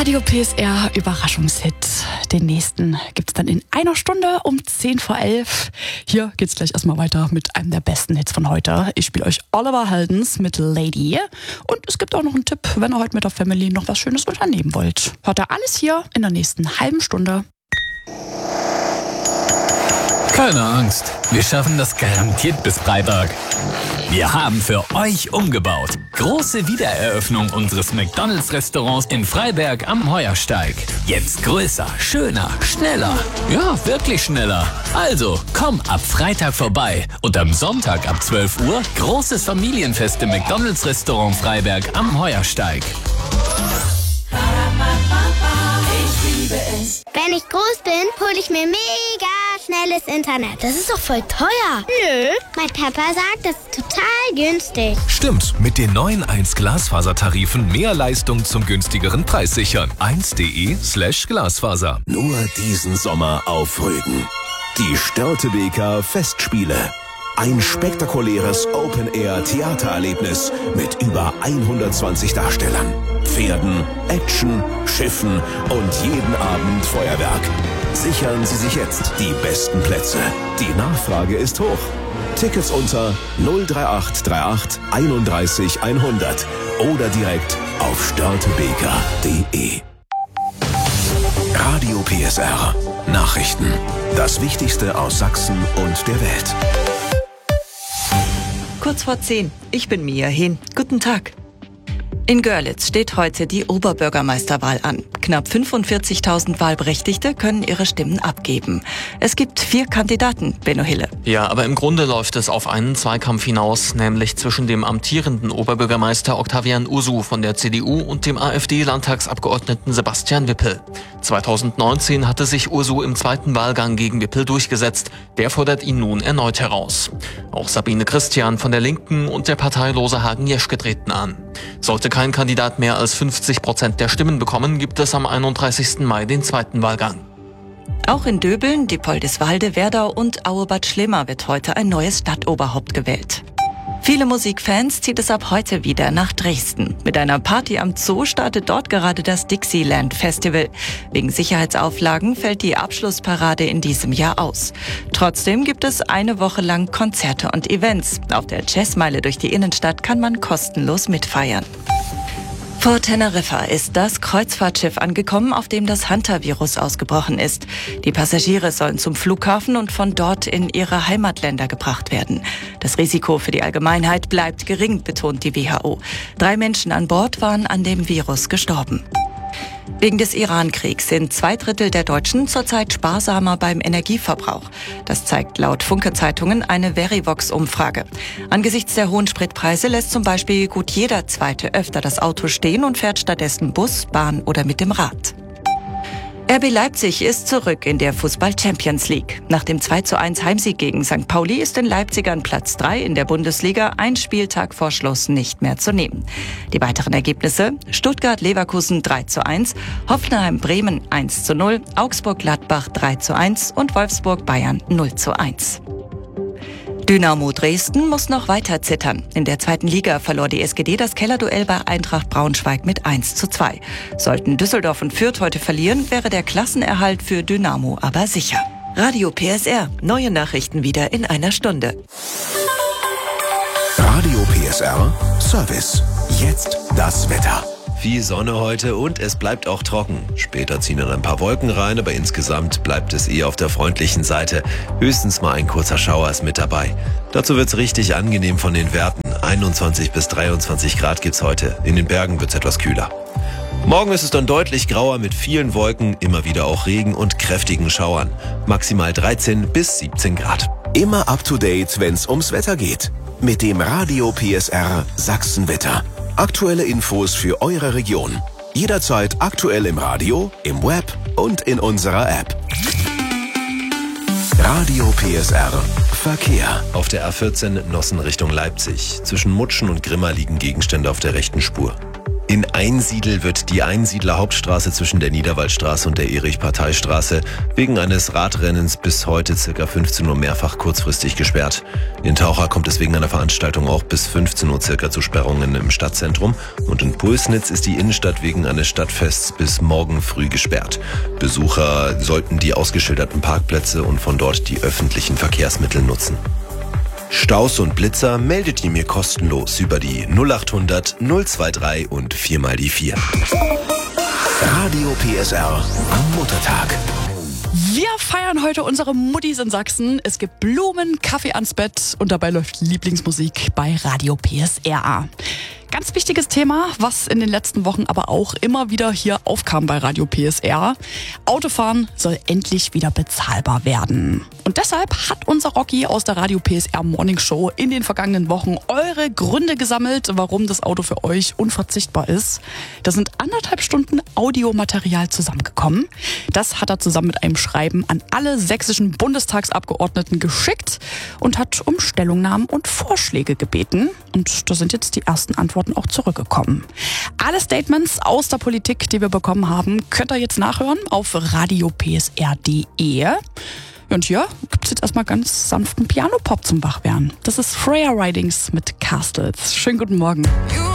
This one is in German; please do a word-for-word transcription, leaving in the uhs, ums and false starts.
Radio P S R Überraschungshit. Den nächsten gibt's dann in einer Stunde um zehn vor elf. Hier geht's gleich erstmal weiter mit einem der besten Hits von heute. Ich spiele euch Oliver Heldens mit Lady. Und es gibt auch noch einen Tipp, wenn ihr heute mit der Family noch was Schönes unternehmen wollt. Hört ihr alles hier in der nächsten halben Stunde. Keine Angst, wir schaffen das garantiert bis Freitag. Wir haben für euch umgebaut. Große Wiedereröffnung unseres McDonald's-Restaurants in Freiberg am Heuersteig. Jetzt größer, schöner, schneller. Ja, wirklich schneller. Also, komm ab Freitag vorbei. Und am Sonntag ab zwölf Uhr großes Familienfest im McDonald's-Restaurant Freiberg am Heuersteig. Ich liebe es. Wenn ich groß bin, hole ich mir mega schnelles Internet. Das ist doch voll teuer. Nö, mein Papa sagt, das ist total günstig. Stimmt, mit den neuen eins Glasfasertarifen mehr Leistung zum günstigeren Preis sichern. eins.de slash Glasfaser. Nur diesen Sommer auf Rügen. Die Störtebeker Festspiele. Ein spektakuläres Open-Air-Theatererlebnis mit über hundertzwanzig Darstellern, Pferden, Action, Schiffen und jeden Abend Feuerwerk. Sichern Sie sich jetzt die besten Plätze. Die Nachfrage ist hoch. Tickets unter null drei acht drei acht einunddreißig hundert oder direkt auf störtebeker punkt de. Radio P S R. Nachrichten. Das Wichtigste aus Sachsen und der Welt. Kurz vor zehn. Ich bin Mia Hehn. Guten Tag. In Görlitz steht heute die Oberbürgermeisterwahl an. Knapp fünfundvierzigtausend Wahlberechtigte können ihre Stimmen abgeben. Es gibt vier Kandidaten, Benno Hille. Ja, aber im Grunde läuft es auf einen Zweikampf hinaus, nämlich zwischen dem amtierenden Oberbürgermeister Octavian Ursu von der C D U und dem AfD-Landtagsabgeordneten Sebastian Wippel. zweitausendneunzehn hatte sich Ursu im zweiten Wahlgang gegen Wippel durchgesetzt. Der fordert ihn nun erneut heraus. Auch Sabine Christian von der Linken und der parteilose Hagen Jeschke treten an. Sollte kein Kandidat mehr als fünfzig Prozent der Stimmen bekommen, gibt es am einunddreißigsten Mai den zweiten Wahlgang. Auch in Döbeln, Diepoldiswalde, Werdau und Auebad Schlema wird heute ein neues Stadtoberhaupt gewählt. Viele Musikfans zieht es ab heute wieder nach Dresden. Mit einer Party am Zoo startet dort gerade das Dixieland Festival. Wegen Sicherheitsauflagen fällt die Abschlussparade in diesem Jahr aus. Trotzdem gibt es eine Woche lang Konzerte und Events. Auf der Jazzmeile durch die Innenstadt kann man kostenlos mitfeiern. Vor Teneriffa ist das Kreuzfahrtschiff angekommen, auf dem das Hunter-Virus ausgebrochen ist. Die Passagiere sollen zum Flughafen und von dort in ihre Heimatländer gebracht werden. Das Risiko für die Allgemeinheit bleibt gering, betont die W H O. Drei Menschen an Bord waren an dem Virus gestorben. Wegen des Iran-Kriegs sind zwei Drittel der Deutschen zurzeit sparsamer beim Energieverbrauch. Das zeigt laut Funke-Zeitungen eine Verivox-Umfrage. Angesichts der hohen Spritpreise lässt zum Beispiel gut jeder Zweite öfter das Auto stehen und fährt stattdessen Bus, Bahn oder mit dem Rad. R B Leipzig ist zurück in der Fußball-Champions League. Nach dem zwei zu eins Heimsieg gegen Sankt Pauli ist in Leipzig an Platz drei in der Bundesliga ein Spieltag vor Schluss nicht mehr zu nehmen. Die weiteren Ergebnisse: Stuttgart-Leverkusen drei zu eins, Hoffenheim-Bremen eins zu null, Augsburg-Gladbach drei zu eins und Wolfsburg-Bayern null zu eins. Dynamo Dresden muss noch weiter zittern. In der zweiten Liga verlor die S G D das Kellerduell bei Eintracht Braunschweig mit eins zu zwei. Sollten Düsseldorf und Fürth heute verlieren, wäre der Klassenerhalt für Dynamo aber sicher. Radio P S R. Neue Nachrichten wieder in einer Stunde. Radio P S R Service. Jetzt das Wetter. Viel Sonne heute und es bleibt auch trocken. Später ziehen dann ein paar Wolken rein, aber insgesamt bleibt es eher auf der freundlichen Seite. Höchstens mal ein kurzer Schauer ist mit dabei. Dazu wird's richtig angenehm von den Werten. einundzwanzig bis dreiundzwanzig Grad gibt's heute. In den Bergen wird's etwas kühler. Morgen ist es dann deutlich grauer mit vielen Wolken, immer wieder auch Regen und kräftigen Schauern. Maximal dreizehn bis siebzehn Grad. Immer up to date, wenn's ums Wetter geht. Mit dem Radio P S R Sachsenwetter. Aktuelle Infos für eure Region. Jederzeit aktuell im Radio, im Web und in unserer App. Radio P S R Verkehr. Auf der A vierzehn Nossen Richtung Leipzig. Zwischen Mutschen und Grimma liegen Gegenstände auf der rechten Spur. In Einsiedl wird die Einsiedler Hauptstraße zwischen der Niederwaldstraße und der Erich-Partei-Straße wegen eines Radrennens bis heute ca. fünfzehn Uhr mehrfach kurzfristig gesperrt. In Taucher kommt es wegen einer Veranstaltung auch bis fünfzehn Uhr circa zu Sperrungen im Stadtzentrum und in Pulsnitz ist die Innenstadt wegen eines Stadtfests bis morgen früh gesperrt. Besucher sollten die ausgeschilderten Parkplätze und von dort die öffentlichen Verkehrsmittel nutzen. Staus und Blitzer meldet ihr mir kostenlos über die null acht hundert null dreiundzwanzig und vier mal die vier. Radio P S R am Muttertag. Wir feiern heute unsere Muttis in Sachsen. Es gibt Blumen, Kaffee ans Bett und dabei läuft Lieblingsmusik bei Radio P S R. Ganz wichtiges Thema, was in den letzten Wochen aber auch immer wieder hier aufkam bei Radio P S R. Autofahren soll endlich wieder bezahlbar werden. Und deshalb hat unser Rocky aus der Radio P S R Morning Show in den vergangenen Wochen eure Gründe gesammelt, warum das Auto für euch unverzichtbar ist. Da sind anderthalb Stunden Audiomaterial zusammengekommen. Das hat er zusammen mit einem Schreiben an alle sächsischen Bundestagsabgeordneten geschickt und hat um Stellungnahmen und Vorschläge gebeten. Und da sind jetzt die ersten Antworten auch zurückgekommen. Alle Statements aus der Politik, die wir bekommen haben, könnt ihr jetzt nachhören auf radio p s r punkt d e. Und hier gibt es jetzt erstmal ganz sanften Piano-Pop zum Wachwerden. Das ist Freya Ridings mit Castles. Schönen guten Morgen.